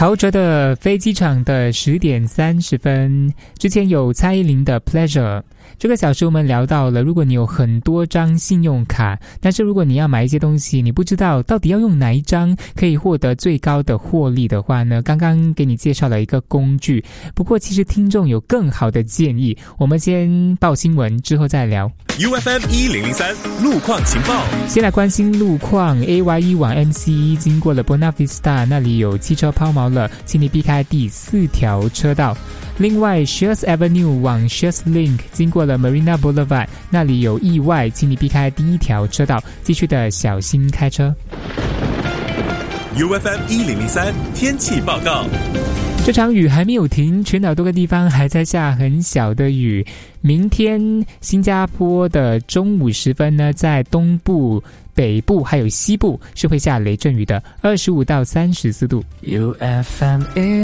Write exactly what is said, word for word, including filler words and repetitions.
陶喆的飞机场的十点三十分，之前有蔡依林的 Pleasure。这个小时我们聊到了，如果你有很多张信用卡，但是如果你要买一些东西，你不知道到底要用哪一张可以获得最高的获利的话呢，刚刚给你介绍了一个工具，不过其实听众有更好的建议，我们先报新闻之后再聊。 U F M 一零零三 路况情报， 先来关心路况。 A Y E 往 M C E 经过了 Buona Vista， 那里有汽车抛锚了，请你避开第四条车道。另外 Shears Avenue 往 Shears Link 经过了 Marina Boulevard， 那里有意外，请你避开第一条车道，继续的小心开车。 U F M 一零零三天气报告。 这场雨还没有停，全岛多个地方还在下很小的雨。明天新加坡的中午时分呢，在东部、北部还有西部是会下雷阵雨的，二十五到三十四度。 U F M